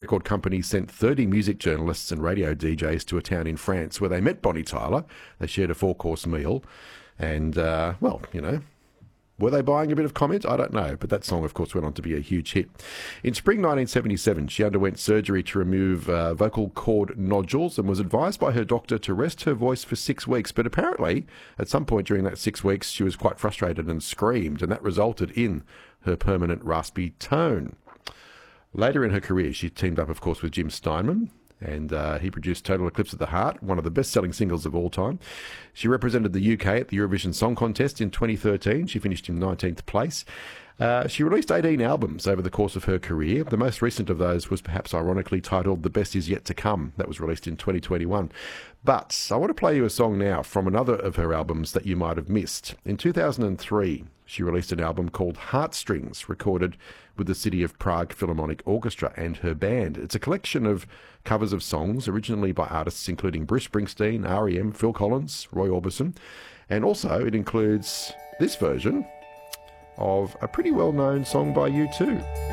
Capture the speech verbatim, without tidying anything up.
record company sent thirty music journalists and radio D Js to a town in France where they met Bonnie Tyler. They shared a four-course meal. And, uh, well, you know, were they buying a bit of comment? I don't know. But that song, of course, went on to be a huge hit. In spring nineteen seventy-seven, she underwent surgery to remove uh, vocal cord nodules and was advised by her doctor to rest her voice for six weeks. But apparently, at some point during that six weeks, she was quite frustrated and screamed, and that resulted in her permanent raspy tone. Later in her career, she teamed up, of course, with Jim Steinman, and uh, he produced Total Eclipse of the Heart, one of the best-selling singles of all time. She represented the U K at the Eurovision Song Contest in twenty thirteen. She finished in nineteenth place. Uh, she released eighteen albums over the course of her career. The most recent of those was perhaps ironically titled The Best Is Yet to Come. That was released in twenty twenty-one. But I want to play you a song now from another of her albums that you might have missed. In two thousand three, she released an album called Heartstrings, recorded with the City of Prague Philharmonic Orchestra and her band. It's a collection of covers of songs originally by artists including Bruce Springsteen, R E M, Phil Collins, Roy Orbison, and also it includes this version of a pretty well-known song by U two.